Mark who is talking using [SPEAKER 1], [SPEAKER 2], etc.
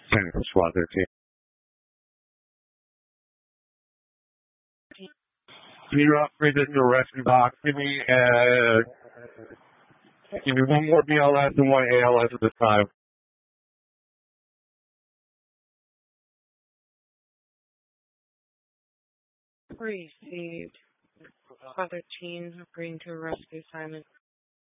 [SPEAKER 1] Sending from SWAT 13. You're up for this arresting box. Give me one more BLS and one ALS at this time.
[SPEAKER 2] Received. SWAT 13 agreeing to arrest the assignment.